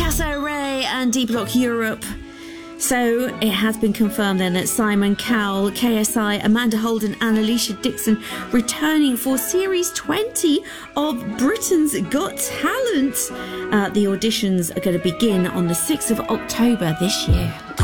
Casa Ray and D Block Europe. So it has been confirmed then that Simon Cowell, KSI, Amanda Holden and Alicia Dixon returning for Series 20 of Britain's Got Talent. The auditions are going to begin on the 6th of October this year.